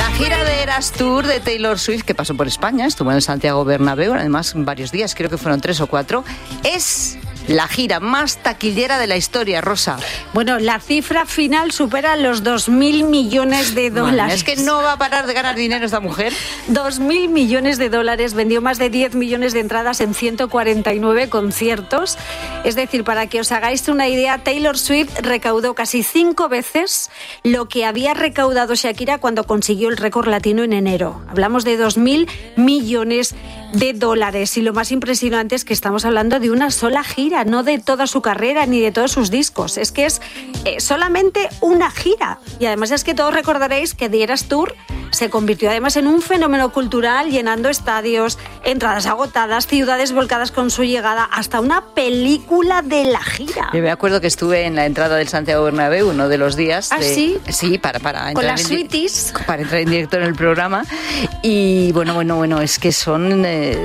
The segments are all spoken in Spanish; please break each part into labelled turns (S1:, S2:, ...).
S1: La gira de Eras Tour de Taylor Swift, que pasó por España, estuvo en el Santiago Bernabéu, además varios días, creo que fueron 3 o 4, es la gira más taquillera de la historia, Rosa.
S2: Bueno, la cifra final supera los 2.000 millones de dólares.
S1: Bueno, es que no va a parar de ganar dinero esta mujer.
S2: 2.000 millones de dólares, vendió más de 10 millones de entradas en 149 conciertos. Es decir, para que os hagáis una idea, Taylor Swift recaudó casi 5 veces lo que había recaudado Shakira cuando consiguió el récord latino en enero. Hablamos de 2.000 millones de dólares. Y lo más impresionante es que estamos hablando de una sola gira, no de toda su carrera ni de todos sus discos. Es que es solamente una gira. Y además es que todos recordaréis que The Eras Tour se convirtió además en un fenómeno cultural, llenando estadios, entradas agotadas, ciudades volcadas con su llegada, hasta una película de la gira.
S1: Yo me acuerdo que estuve en la entrada del Santiago Bernabéu uno de los días.
S2: ¿Ah, sí?
S1: Sí, para entrar
S2: con las sweeties.
S1: Para entrar en directo en el programa. Y bueno, es que son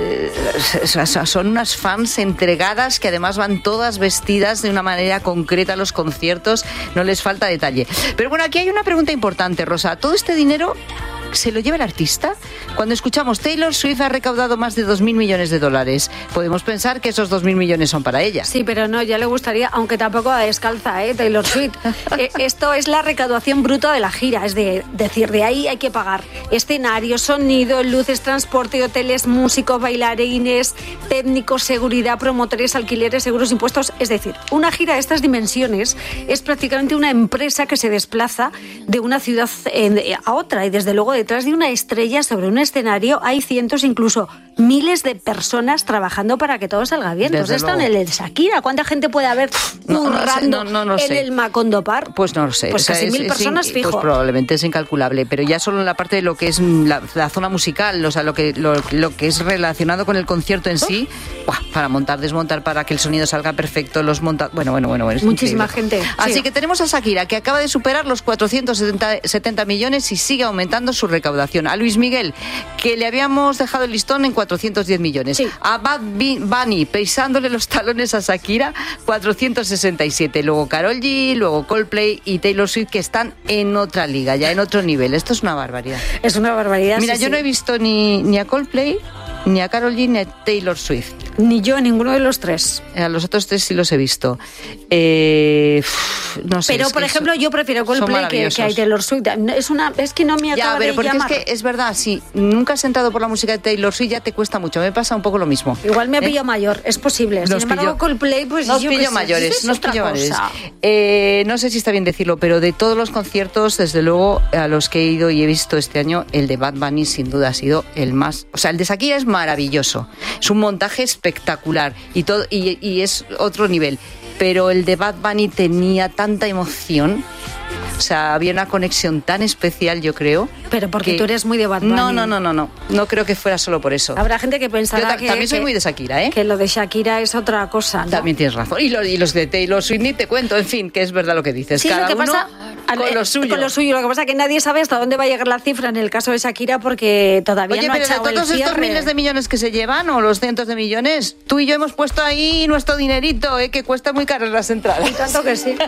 S1: unas fans entregadas que además van todas vestidas de una manera concreta a los conciertos, no les falta detalle. Pero bueno, aquí hay una pregunta importante, Rosa. ¿Todo este dinero se lo lleva el artista? Cuando escuchamos Taylor Swift ha recaudado más de 2.000 millones de dólares, podemos pensar que esos 2.000 millones son para ella.
S2: Sí, pero no, ya le gustaría, aunque tampoco a descalza, Taylor Swift. Esto es la recaudación bruta de la gira, es decir, de ahí hay que pagar escenario, sonido, luces, transporte, hoteles, músicos, bailarines, técnicos, seguridad, promotores, alquileres, seguros, impuestos. Es decir, una gira de estas dimensiones es prácticamente una empresa que se desplaza de una ciudad a otra, y desde luego detrás de una estrella sobre un escenario hay cientos, incluso miles de personas trabajando para que todo salga bien. Entonces esto en el de Shakira, ¿cuánta gente puede haber currando en el Macondo Park?
S1: Pues no lo sé.
S2: Pues casi 1.000 personas fijo.
S1: Pues probablemente es incalculable, pero ya solo en la parte de lo que es la zona musical, o sea, lo que es relacionado con el concierto en sí, para montar, desmontar, para que el sonido salga perfecto, los monta... Bueno, es
S2: muchísima
S1: increíble.
S2: gente.
S1: Así
S2: sí.
S1: que tenemos a Shakira, que acaba de superar los 470 millones y sigue aumentando su recaudación. A Luis Miguel, que le habíamos dejado el listón en 410 millones.
S2: Sí.
S1: A Bad Bunny, pisándole los talones a Shakira, 467. Luego Karol G, luego Coldplay y Taylor Swift, que están en otra liga, ya en otro nivel. Esto es una barbaridad.
S2: Es una barbaridad.
S1: Mira, yo no he visto ni a Coldplay, ni a Karol G, ni a Taylor Swift.
S2: Ni yo, ninguno de los tres.
S1: A los otros tres sí los he visto. No sé.
S2: Pero, por ejemplo, yo prefiero Coldplay que a Taylor Swift. Es que no me acaba de llamar.
S1: Es que es verdad, si nunca has entrado por la música de Taylor Swift ya te cuesta mucho. Me pasa un poco lo mismo.
S2: Igual me pillo mayor, es posible. Sin embargo, Coldplay, pues
S1: nos pillo mayores. No sé si está bien decirlo, pero de todos los conciertos, desde luego, a los que he ido y he visto este año, el de Bad Bunny sin duda ha sido el más... O sea, el de Shakira es maravilloso. Es un montaje espectacular y todo y es otro nivel. Pero el de Bad Bunny tenía tanta emoción. O sea, había una conexión tan especial, yo creo.
S2: Pero porque tú eres muy de Bad Bunny.
S1: No creo que fuera solo por eso.
S2: Habrá gente que pensará
S1: que... También soy muy de Shakira, ¿eh?
S2: Que lo de Shakira es otra cosa, ¿no?
S1: También tienes razón. Y los de Taylor Swift ni te cuento, en fin, que es verdad lo que dices.
S2: Sí,
S1: cada
S2: lo que
S1: uno
S2: pasa,
S1: con lo suyo.
S2: Con lo suyo. Lo que pasa es que nadie sabe hasta dónde va a llegar la cifra en el caso de Shakira porque todavía no ha echado el cierre.
S1: Oye, pero de todos estos miles de millones que se llevan, o los cientos de millones, tú y yo hemos puesto ahí nuestro dinerito, que cuesta muy caro las entradas.
S2: Y tanto que sí.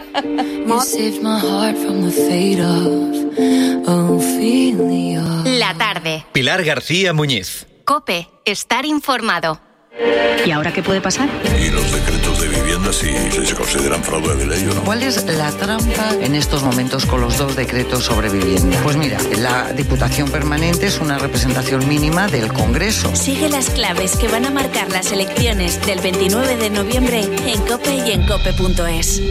S3: La tarde.
S4: Pilar García Muñiz.
S3: COPE. Estar informado.
S5: ¿Y ahora qué puede pasar?
S6: ¿Y los decretos de vivienda si se consideran fraude de ley o no?
S7: ¿Cuál es la trampa en estos momentos con los 2 decretos sobre vivienda? Pues mira, la Diputación Permanente es una representación mínima del Congreso.
S3: Sigue las claves que van a marcar las elecciones del 29 de noviembre en COPE y en cope.es.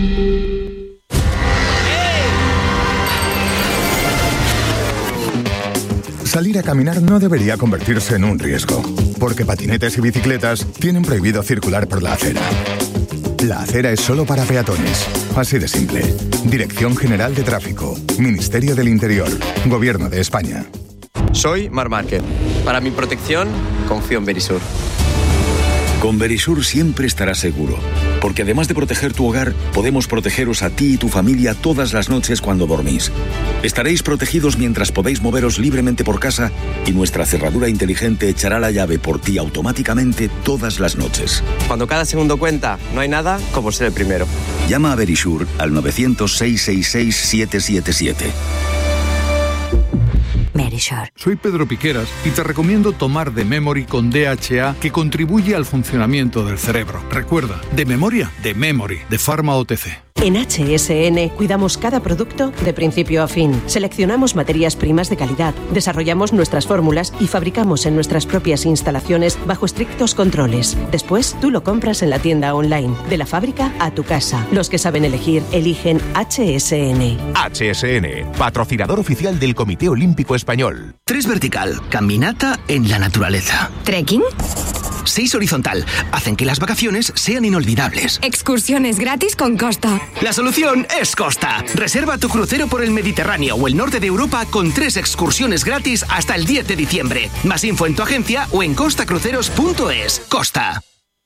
S8: Salir a caminar no debería convertirse en un riesgo, porque patinetes y bicicletas tienen prohibido circular por la acera. La acera es solo para peatones. Así de simple. Dirección General de Tráfico, Ministerio del Interior, Gobierno de España.
S9: Soy Marc Márquez. Para mi protección, confío en Verisur.
S10: Con Verisur siempre estarás seguro, porque además de proteger tu hogar, podemos protegeros a ti y tu familia todas las noches cuando dormís. Estaréis protegidos mientras podéis moveros libremente por casa y nuestra cerradura inteligente echará la llave por ti automáticamente todas las noches.
S9: Cuando cada segundo cuenta, no hay nada como ser el primero.
S10: Llama a Verisur al 900-666-777.
S4: Verisure.
S11: Soy Pedro Piqueras y te recomiendo tomar The Memory con DHA, que contribuye al funcionamiento del cerebro. Recuerda, de memoria, The Memory, de Pharma OTC.
S4: En HSN cuidamos cada producto de principio a fin. Seleccionamos materias primas de calidad, desarrollamos nuestras fórmulas y fabricamos en nuestras propias instalaciones bajo estrictos controles. Después, tú lo compras en la tienda online, de la fábrica a tu casa. Los que saben elegir, eligen HSN.
S12: HSN, patrocinador oficial del Comité Olímpico Español.
S13: 3 vertical, caminata en la naturaleza.
S14: ¿Trekking?
S13: 6 horizontal, hacen que las vacaciones sean inolvidables.
S14: Excursiones gratis con Costa.
S13: La solución es Costa. Reserva tu crucero por el Mediterráneo o el norte de Europa con 3 excursiones gratis hasta el 10 de diciembre. Más info en tu agencia o en costacruceros.es. Costa.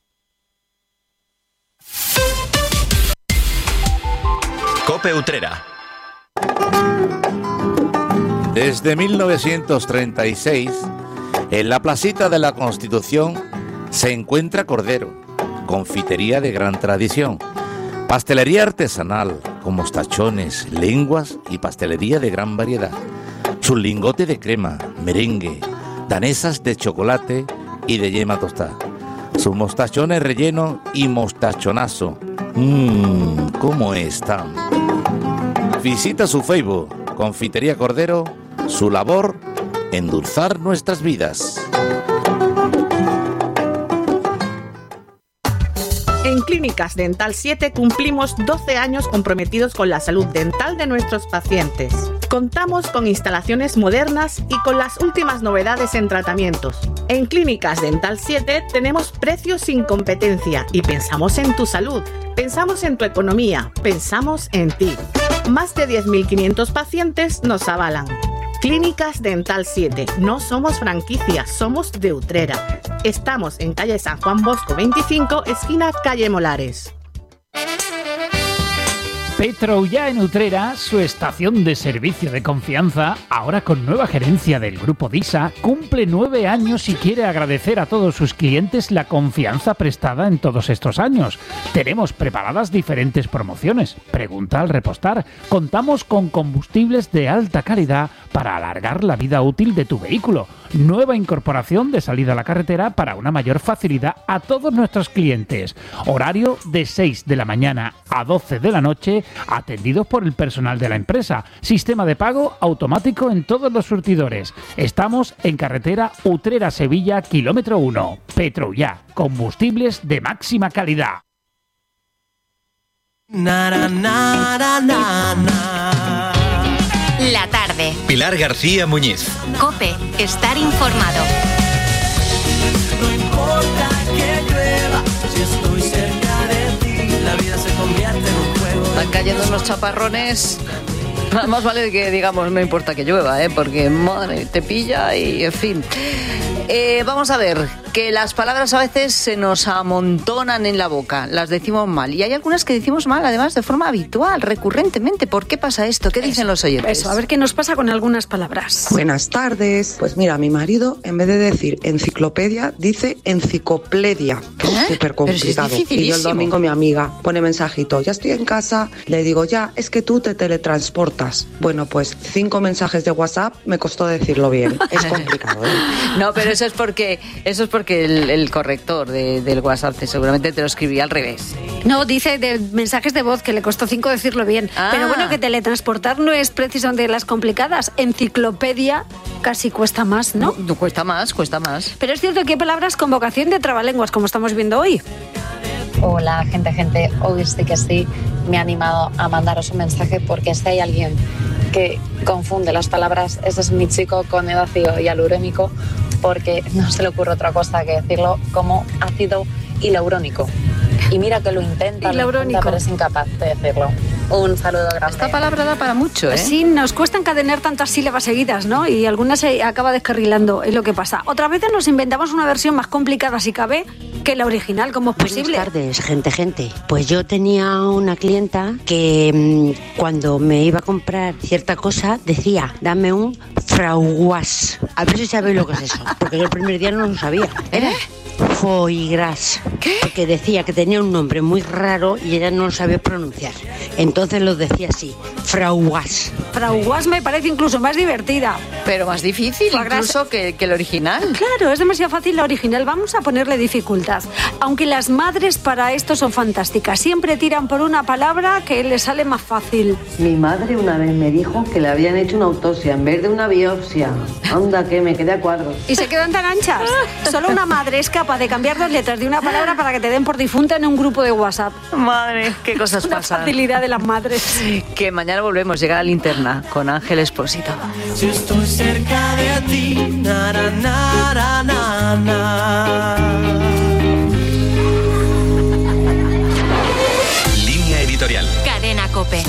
S15: COPE Utrera.
S16: Desde 1936, en la placita de la Constitución se encuentra Cordero, confitería de gran tradición, pastelería artesanal con mostachones, lenguas y pastelería de gran variedad, su lingote de crema, merengue, danesas de chocolate y de yema tostada, sus mostachones relleno y mostachonazo. ¿Cómo están? Visita su Facebook, Confitería Cordero, su labor, endulzar nuestras vidas.
S17: En Clínicas Dental 7 cumplimos 12 años comprometidos con la salud dental de nuestros pacientes. Contamos con instalaciones modernas y con las últimas novedades en tratamientos. En Clínicas Dental 7 tenemos precios sin competencia y pensamos en tu salud, pensamos en tu economía, pensamos en ti. Más de 10.500 pacientes nos avalan. Clínicas Dental 7. No somos franquicia, somos de Utrera. Estamos en calle San Juan Bosco 25, esquina calle Molares.
S18: Petroullà en Utrera, su estación de servicio de confianza, ahora con nueva gerencia del Grupo DISA, cumple 9 años y quiere agradecer a todos sus clientes la confianza prestada en todos estos años. Tenemos preparadas diferentes promociones. Pregunta al repostar. Contamos con combustibles de alta calidad para alargar la vida útil de tu vehículo. Nueva incorporación de salida a la carretera para una mayor facilidad a todos nuestros clientes. Horario de 6 de la mañana a 12 de la noche, atendidos por el personal de la empresa. Sistema de pago automático en todos los surtidores. Estamos en carretera Utrera-Sevilla, kilómetro 1. Petroullà, combustibles de máxima calidad.
S3: La tarde.
S15: Pilar García Muñiz.
S3: COPE. Estar informado.
S19: No importa que llueva, si estoy cerca de ti, la vida se convierte en un juego.
S1: Están cayendo unos chaparrones. Más vale que digamos, no importa que llueva, porque madre, te pilla y en fin. Vamos a ver, que las palabras a veces se nos amontonan en la boca, las decimos mal. Y hay algunas que decimos mal, además, de forma habitual, recurrentemente. ¿Por qué pasa esto? ¿Qué dicen los oyentes?
S2: Eso, a ver qué nos pasa con algunas palabras.
S20: Buenas tardes. Pues mira, mi marido, en vez de decir enciclopedia, dice encicopledia. Súper complicado. Y yo el domingo, mi amiga pone mensajito, ya estoy en casa. Le digo, ya, es que tú te teletransportas. Bueno, pues 5 mensajes de WhatsApp me costó decirlo bien. Es complicado,
S1: No, pero eso es porque el corrector del WhatsApp seguramente te lo escribía al revés.
S2: No, dice de mensajes de voz que le costó 5 decirlo bien. Pero bueno, que teletransportar no es precisamente de las complicadas. Enciclopedia casi cuesta más, ¿no?
S1: No, cuesta más.
S2: Pero es cierto que hay palabras con vocación de trabalenguas, como estamos viendo hoy.
S21: Hola, gente. Hoy sí que sí me ha animado a mandaros un mensaje porque si hay alguien que confunde las palabras, ese es mi chico con el ácido hialurónico, porque no se le ocurre otra cosa que decirlo como ácido hialurónico. Y mira que lo intenta, pero es incapaz de decirlo. Un saludo grande.
S1: Esta palabra da para mucho, ¿eh?
S2: Sí, nos cuesta encadenar tantas sílabas seguidas, ¿no? Y algunas se acaba descarrilando, es lo que pasa. Otras veces nos inventamos una versión más complicada, si cabe, que la original, como es posible.
S22: Buenas tardes, gente. Pues yo tenía una clienta que cuando me iba a comprar cierta cosa decía, dame un frauguas. A ver si sabéis lo que es eso, porque yo el primer día no lo sabía. Foigras. ¿Qué? Porque decía que tenía un nombre muy raro y ella no lo sabía pronunciar. Entonces lo decía así, Frauguas.
S2: Frauguas me parece incluso más divertida.
S1: Pero más difícil incluso que el original.
S2: Claro, es demasiado fácil la original. Vamos a ponerle dificultad. Aunque las madres para esto son fantásticas. Siempre tiran por una palabra que les sale más fácil.
S5: Mi madre una vez me dijo que le habían hecho una autopsia en vez de una biopsia. Anda, que me quedé a cuadros.
S2: Y se quedan tan anchas. Solo una madre es capaz de cambiar 2 letras de una palabra para que te den por difunta en un grupo de WhatsApp.
S1: Madre, qué cosas pasan.
S2: La facilidad de las madres.
S1: Que mañana volvemos, llega a la Linterna con Ángel Expósito.
S19: Si estoy cerca de ti, na, na, na, na, na.
S15: Línea editorial.
S3: Cadena COPE.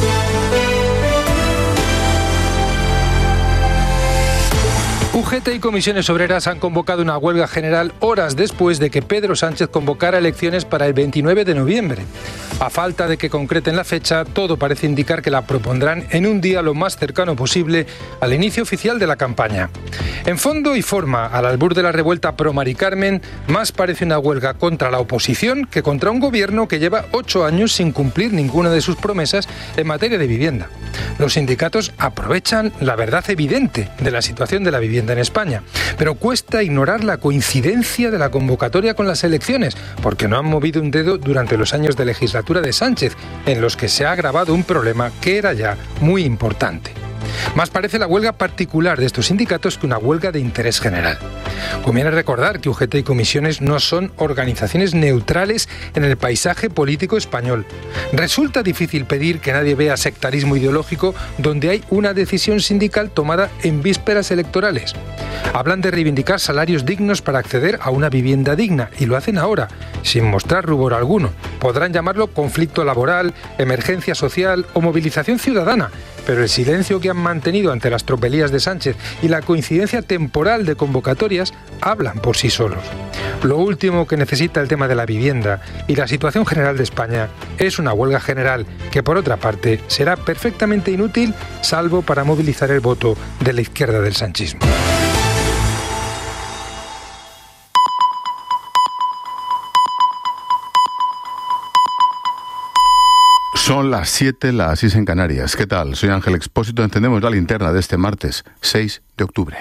S6: UGT y Comisiones Obreras han convocado una huelga general horas después de que Pedro Sánchez convocara elecciones para el 29 de noviembre. A falta de que concreten la fecha, todo parece indicar que la propondrán en un día lo más cercano posible al inicio oficial de la campaña. En fondo y forma, al albur de la revuelta pro Mari Carmen, más parece una huelga contra la oposición que contra un gobierno que lleva 8 años sin cumplir ninguna de sus promesas en materia de vivienda. Los sindicatos aprovechan la verdad evidente de la situación de la vivienda en España, pero cuesta ignorar la coincidencia de la convocatoria con las elecciones, porque no han movido un dedo durante los años de legislatura de Sánchez, en los que se ha agravado un problema que era ya muy importante. Más parece la huelga particular de estos sindicatos que una huelga de interés general. Conviene recordar que UGT y Comisiones no son organizaciones neutrales en el paisaje político español. Resulta difícil pedir que nadie vea sectarismo ideológico donde hay una decisión sindical tomada en vísperas electorales. Hablan de reivindicar salarios dignos para acceder a una vivienda digna y lo hacen ahora, sin mostrar rubor alguno. Podrán llamarlo conflicto laboral, emergencia social o movilización ciudadana, pero el silencio que han mantenido ante las tropelías de Sánchez y la coincidencia temporal de convocatorias hablan por sí solos. Lo último que necesita el tema de la vivienda y la situación general de España es una huelga general que, por otra parte, será perfectamente inútil salvo para movilizar el voto de la izquierda del sanchismo.
S23: Son las 7, las 6 en Canarias. ¿Qué tal? Soy Ángel Expósito. Encendemos la linterna de este martes, 6 de octubre.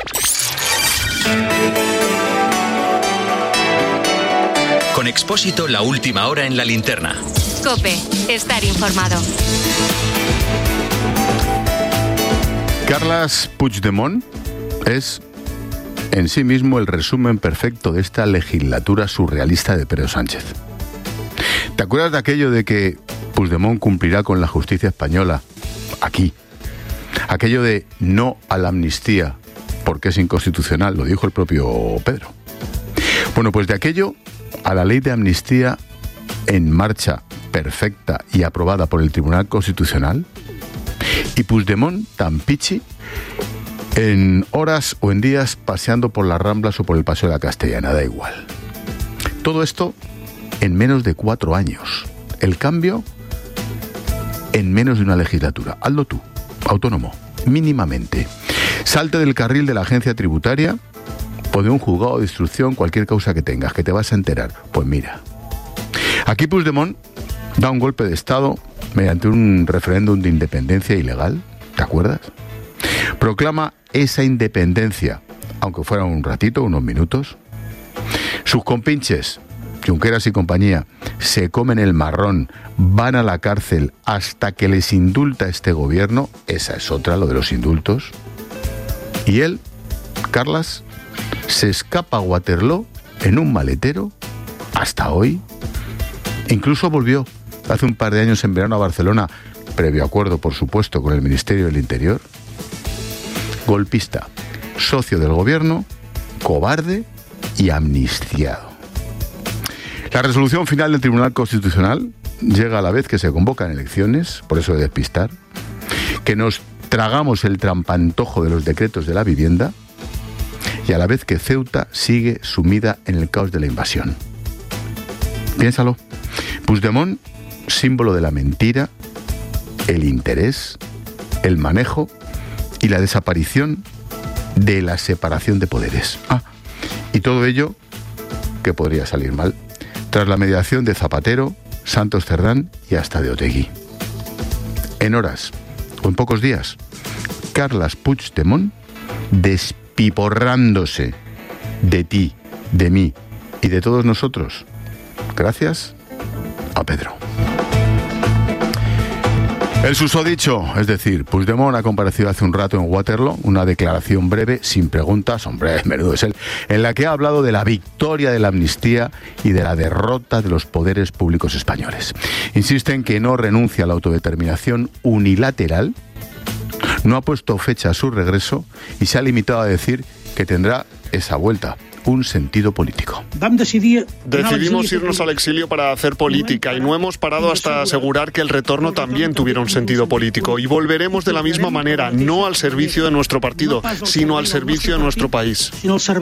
S15: Con Expósito, la última hora en la linterna.
S3: COPE, estar informado.
S23: Carles Puigdemont es en sí mismo el resumen perfecto de esta legislatura surrealista de Pedro Sánchez. ¿Te acuerdas de aquello de que Puigdemont cumplirá con la justicia española aquí? Aquello de no a la amnistía porque es inconstitucional, lo dijo el propio Pedro. Bueno, pues de aquello a la ley de amnistía en marcha, perfecta y aprobada por el Tribunal Constitucional, y Puigdemont tan pichi en horas o en días paseando por las Ramblas o por el Paseo de la Castellana, da igual. Todo esto en menos de 4 años. El cambio en menos de una legislatura. Hazlo tú, autónomo, mínimamente. Salte del carril de la agencia tributaria o de un juzgado de instrucción, cualquier causa que tengas, que te vas a enterar. Pues mira, aquí Puigdemont da un golpe de Estado mediante un referéndum de independencia ilegal, ¿te acuerdas? Proclama esa independencia, aunque fuera un ratito, unos minutos. Sus compinches, Junqueras y compañía, se comen el marrón, van a la cárcel hasta que les indulta este gobierno. Esa es otra, lo de los indultos. Y él, Carles, se escapa a Waterloo en un maletero hasta hoy. Incluso volvió hace un par de años en verano a Barcelona, previo acuerdo, por supuesto, con el Ministerio del Interior. Golpista, socio del gobierno, cobarde y amnistiado. La resolución final del Tribunal Constitucional llega a la vez que se convocan elecciones, por eso de despistar, que nos tragamos el trampantojo de los decretos de la vivienda y a la vez que Ceuta sigue sumida en el caos de la invasión. Piénsalo. Puigdemont, símbolo de la mentira, el interés, el manejo y la desaparición de la separación de poderes. Y todo ello que podría salir mal, tras la mediación de Zapatero, Santos Cerdán y hasta de Otegi. En horas o en pocos días, Carles Puigdemont despiporrándose de ti, de mí y de todos nosotros, gracias a Pedro. El susodicho, es decir, Puigdemont ha comparecido hace un rato en Waterloo, una declaración breve, sin preguntas, hombre, menudo es él, en la que ha hablado de la victoria de la amnistía y de la derrota de los poderes públicos españoles. Insiste en que no renuncia a la autodeterminación unilateral, no ha puesto fecha a su regreso y se ha limitado a decir que tendrá esa vuelta un sentido político.
S7: Decidimos irnos al exilio para hacer política y no hemos parado hasta asegurar que el retorno también tuviera un sentido político. Y volveremos de la misma manera, no al servicio de nuestro partido, sino al servicio de nuestro país.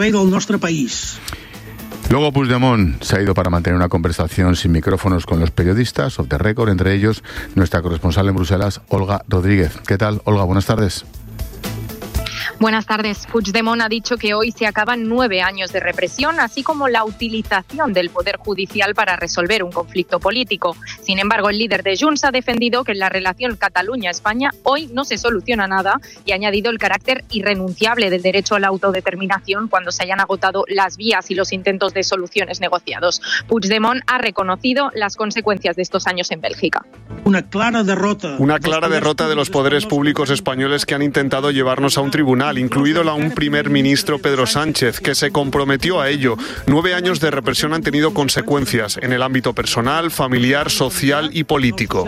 S23: Luego Puigdemont se ha ido para mantener una conversación sin micrófonos con los periodistas, off the record, entre ellos nuestra corresponsal en Bruselas, Olga Rodríguez. ¿Qué tal, Olga? Buenas tardes.
S8: Buenas tardes. Puigdemont ha dicho que hoy se acaban 9 años de represión, así como la utilización del Poder Judicial para resolver un conflicto político. Sin embargo, el líder de Junts ha defendido que en la relación Cataluña-España hoy no se soluciona nada y ha añadido el carácter irrenunciable del derecho a la autodeterminación cuando se hayan agotado las vías y los intentos de soluciones negociados. Puigdemont ha reconocido las consecuencias de estos años en Bélgica.
S7: Una clara derrota de los poderes públicos españoles que han intentado llevarnos a un tribunal, incluido a un primer ministro, Pedro Sánchez, que se comprometió a ello. 9 años de represión han tenido consecuencias en el ámbito personal, familiar, social y político.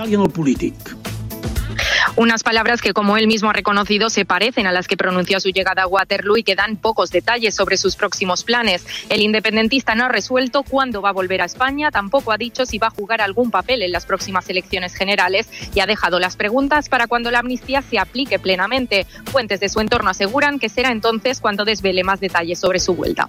S8: Unas palabras que, como él mismo ha reconocido, se parecen a las que pronunció a su llegada a Waterloo y que dan pocos detalles sobre sus próximos planes. El independentista no ha resuelto cuándo va a volver a España, tampoco ha dicho si va a jugar algún papel en las próximas elecciones generales y ha dejado las preguntas para cuando la amnistía se aplique plenamente. Fuentes de su entorno aseguran que será entonces cuando desvele más detalles sobre su vuelta.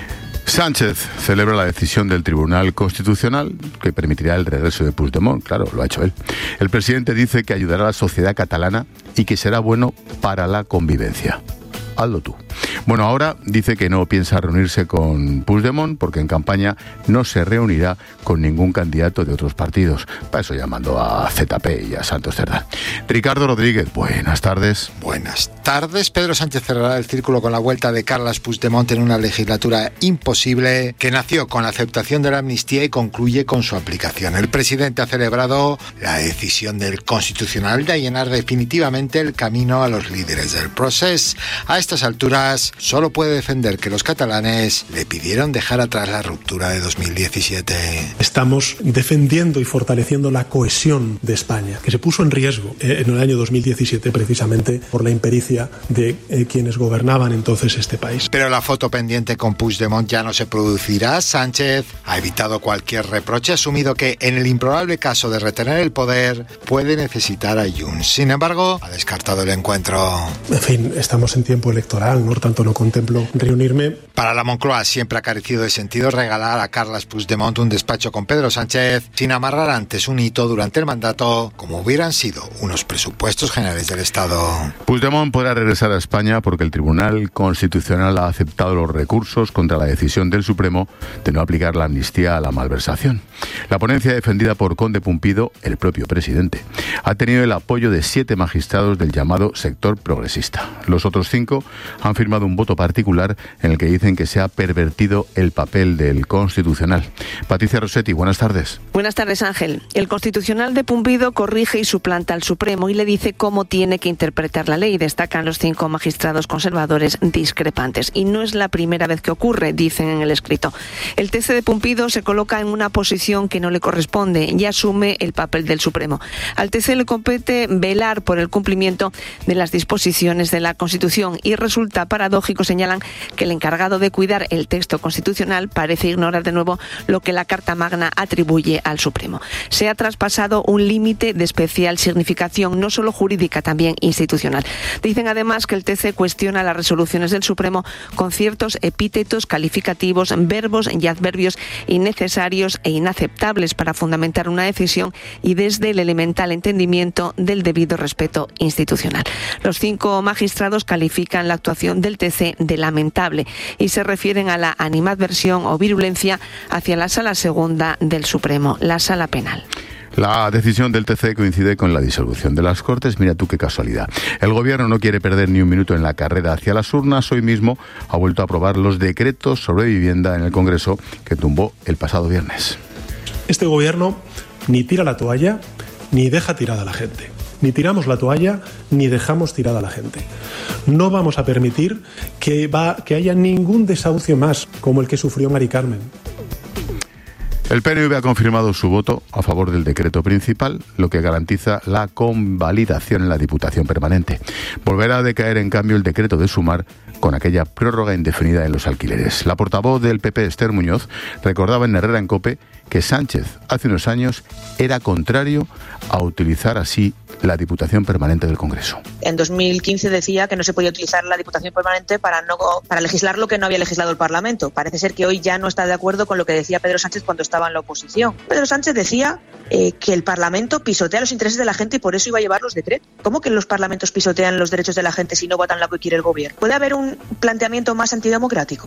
S23: Sánchez celebra la decisión del Tribunal Constitucional que permitirá el regreso de Puigdemont. Claro, lo ha hecho él. El presidente dice que ayudará a la sociedad catalana y que será bueno para la convivencia. Hazlo tú. Bueno, ahora dice que no piensa reunirse con Puigdemont porque en campaña no se reunirá con ningún candidato de otros partidos. Para eso llamando a ZP y a Santos Cerdán. Ricardo Rodríguez, buenas tardes.
S9: Buenas tardes. Pedro Sánchez cerrará el círculo con la vuelta de Carles Puigdemont en una legislatura imposible que nació con la aceptación de la amnistía y concluye con su aplicación. El presidente ha celebrado la decisión del Constitucional de allanar definitivamente el camino a los líderes del proceso. A estas alturas solo puede defender que los catalanes le pidieron dejar atrás la ruptura de 2017.
S24: Estamos defendiendo y fortaleciendo la cohesión de España, que se puso en riesgo en el año 2017 precisamente por la impericia de quienes gobernaban entonces este país.
S9: Pero la foto pendiente con Puigdemont ya no se producirá. Sánchez ha evitado cualquier reproche, asumido que en el improbable caso de retener el poder puede necesitar a Junts. Sin embargo, ha descartado el encuentro.
S24: En fin, estamos en tiempo electoral, por tanto no contemplo reunirme.
S9: Para la Moncloa siempre ha carecido de sentido regalar a Carles Puigdemont un despacho con Pedro Sánchez sin amarrar antes un hito durante el mandato como hubieran sido unos presupuestos generales del Estado.
S23: Puigdemont podrá regresar a España porque el Tribunal Constitucional ha aceptado los recursos contra la decisión del Supremo de no aplicar la amnistía a la malversación. La ponencia defendida por Conde Pumpido, el propio presidente, ha tenido el apoyo de 7 magistrados del llamado sector progresista. Los otros 5 han firmado un voto particular en el que dicen que se ha pervertido el papel del Constitucional. Patricia Rossetti, buenas tardes.
S25: Buenas tardes, Ángel. El Constitucional de Pumpido corrige y suplanta al Supremo y le dice cómo tiene que interpretar la ley. Destacan los 5 magistrados conservadores discrepantes. Y no es la primera vez que ocurre, dicen en el escrito. El TC de Pumpido se coloca en una posición que no le corresponde y asume el papel del Supremo. Al TC le compete velar por el cumplimiento de las disposiciones de la Constitución y resulta paradójico, señalan, que el encargado de cuidar el texto constitucional parece ignorar de nuevo lo que la Carta Magna atribuye al Supremo. Se ha traspasado un límite de especial significación, no solo jurídica, también institucional. Dicen además que el TC cuestiona las resoluciones del Supremo con ciertos epítetos calificativos, verbos y adverbios innecesarios e inaceptables para fundamentar una decisión y desde el elemental entendimiento del debido respeto institucional. Los 5 magistrados califican la actuación del TC parece de lamentable y se refieren a la animadversión o virulencia hacia la Sala Segunda del Supremo, la Sala Penal.
S23: La decisión del TC coincide con la disolución de las Cortes. Mira tú qué casualidad. El Gobierno no quiere perder ni un minuto en la carrera hacia las urnas. Hoy mismo ha vuelto a aprobar los decretos sobre vivienda en el Congreso que tumbó el pasado viernes.
S24: Este Gobierno ni tira la toalla ni deja tirada a la gente. Ni tiramos la toalla ni dejamos tirada a la gente. No vamos a permitir que haya ningún desahucio más como el que sufrió Mari Carmen.
S23: El PNV ha confirmado su voto a favor del decreto principal, lo que garantiza la convalidación en la Diputación Permanente. Volverá a decaer, en cambio, el decreto de Sumar con aquella prórroga indefinida en los alquileres. La portavoz del PP, Esther Muñoz, recordaba en Herrera en COPE que Sánchez hace unos años era contrario a utilizar así la Diputación Permanente del Congreso.
S4: En 2015 decía que no se podía utilizar la Diputación Permanente para legislar lo que no había legislado el Parlamento. Parece ser que hoy ya no está de acuerdo con lo que decía Pedro Sánchez cuando estaba en la oposición. Pedro Sánchez decía que el Parlamento pisotea los intereses de la gente y por eso iba a llevar los decretos. ¿Cómo que los parlamentos pisotean los derechos de la gente si no votan lo que quiere el Gobierno? ¿Puede haber un planteamiento más antidemocrático?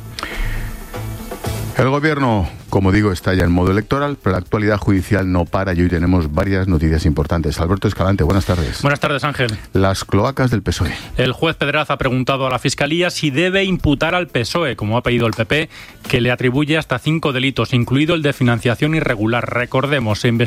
S23: El Gobierno, como digo, está ya en modo electoral, pero la actualidad judicial no para y hoy tenemos varias noticias importantes. Alberto Escalante, buenas tardes.
S10: Buenas tardes, Ángel.
S23: Las cloacas del PSOE.
S10: El juez Pedraz ha preguntado a la Fiscalía si debe imputar al PSOE, como ha pedido el PP, que le atribuye hasta 5 delitos, incluido el de financiación irregular. Recordemos, se investiga